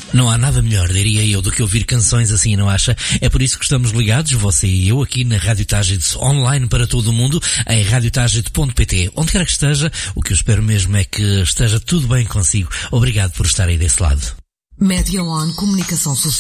Não há nada melhor, diria eu, do que ouvir canções assim, não acha? É por isso que estamos ligados, você e eu, aqui na Rádio Tágide, online para todo o mundo, em radiotagide.pt. Onde quer que esteja, o que eu espero mesmo é que esteja tudo bem consigo. Obrigado por estar aí desse lado. Media One Comunicação Social.